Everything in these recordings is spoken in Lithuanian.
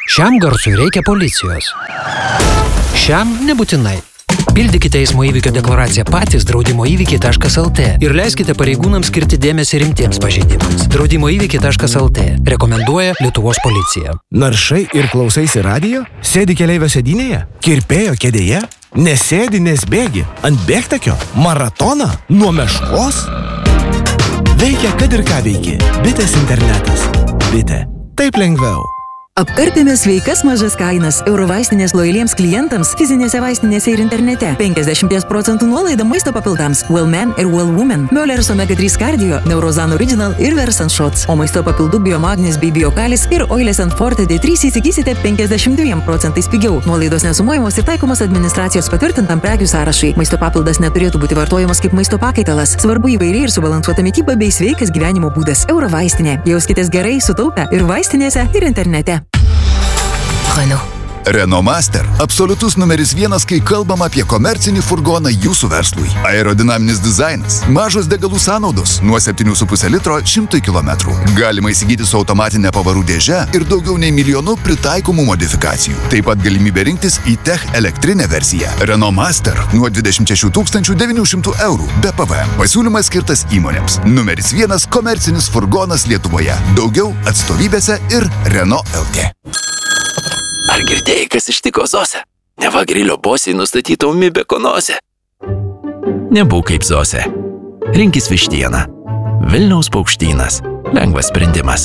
Šiam garsui reikia policijos. Šiam nebūtinai. Pildykite eismo įvykio deklaraciją patys draudimoįvykiai.lt ir leiskite pareigūnams skirti dėmesį rimtiems pažeidimams. Draudimoįvykiai.lt rekomenduoja Lietuvos policija. Naršai ir klausaisi radijo? Sėdi keleivio sėdynėje? Kirpėjo kėdėje? Nesėdi, nes bėgi? Ant bėgtakio? Maratoną? Nuo meškos? Veikia, kad ir ką veiki. Bitės internetas. Bitė. Taip lengviau. Apkarpėme sveikas mažas kainas Eurovaistinės lojaliems klientams fizinėse vaistinėse ir internete. 50% nuolaida maisto papildams Wellman ir Wellwoman, Möller's Omega 3 Cardio, Neurozan Original ir Versant Shots. O maisto papildų Biomagnis bei Biokalis ir Oilės ant Forte D3 įsigysite 52% pigiau. Nuolaidos nesumuojamos ir taikomos administracijos patvirtintam prekių sąrašai. Maisto papildas neturėtų būti vartojamas kaip maisto pakaitalas. Svarbu įvairiai ir subalansuota mityba bei sveikas gyvenimo būdas. Eurovaistinė. Jauskitės gerai, sutaupę ir vaistinėse, ir internete. Renault Master – absoliutus numeris 1, kai kalbam apie komercinį furgoną jūsų verslui. Aerodinaminis dizainas, mažos degalų sąnaudos, nuo 7,5 litro 100 km. Galima įsigyti su automatinė pavarų dėže ir daugiau nei 1 milijonų pritaikomų modifikacijų. Taip pat galimybė rinktis e-Tech elektrinę versiją. Renault Master nuo 26 900 eurų be PVM. Pasiūlymas skirtas įmonėms. Numeris 1 komercinis furgonas Lietuvoje. Daugiau atstovybėse ir Renault LT. Ar girdėjai, kas ištiko Zosę? Neva grilio bosai nustatyta ūmi bekonozė. Nebūk kaip Zosė. Rinkis vištieną. Vilniaus Paukštynas. Lengvas sprendimas.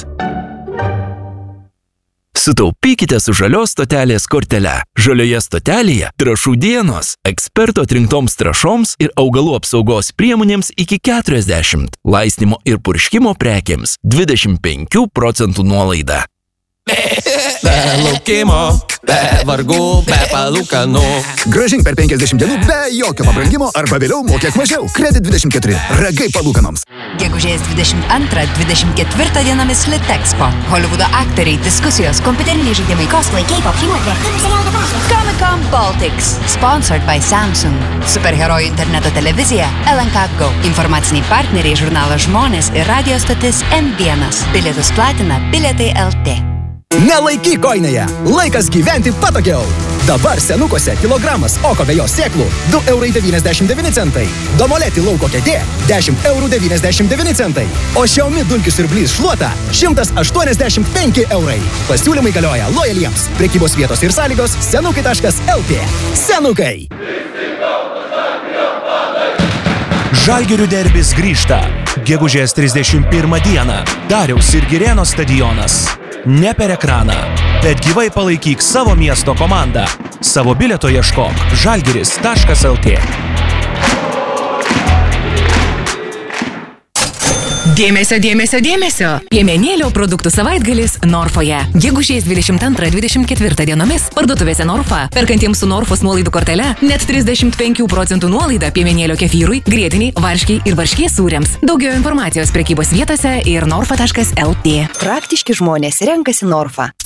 Sutaupykite su žalios stotelės kortele. Žalioje stotelėje trąšų dienos, eksperto atrinktoms trąšoms ir augalų apsaugos priemonėms iki 40, laistimo ir purškimo prekiams 25% nuolaida. Be laukimo, be vargų, be palūkanų. Grąžink per 50 dienų be jokio pabrangimo arba vėliau mokėk mažiau. Kredit 24. Ragai palūkanoms. Gegužės 22-24 dienomis Litexpo. Holivudo aktoriai, diskusijos, kompiuteriniai žaidimai, cosplay, K-pop, Comic-Con Baltics. Sponsored by Samsung. Superherojų interneto televizija LNK Go. Informaciniai partneriai žurnalas Žmonės ir radio stotis M1. Bilietus platina Bilietai LT. Nelaikyk koinėje. Laikas gyventi patogiau. Dabar senukose kilogramas oko vejos sėklų 2,99 €. Domoleti lauko kėdė 10,99 €. O Xiaomi dulkių siurblys šluota 185 €. Pasiūlymai galioja lojaliems. Prekybos vietos ir sąlygos senukai.lt. Senukai. Žalgirių derbis grįžta. Gegužės 31 dieną. Dariaus ir Girėno stadionas. Ne per ekraną, bet gyvai palaikyk savo miesto komandą. Savo bilieto ieškok žalgiris.lt. Dėmesio, dėmesio, dėmesio! Piemenėlio produktų savaitgalis Norfoje. Gegužės 22-24 dienomis parduotuvėse Norfa. Perkantiems su Norfos nuolaidų kortele net 35% nuolaida piemenėlio kefyrui, grietiniai, varškiai ir varškės sūriams. Daugiau informacijos prekybos vietose ir norfa.lt. Praktiški žmonės renkasi Norfa.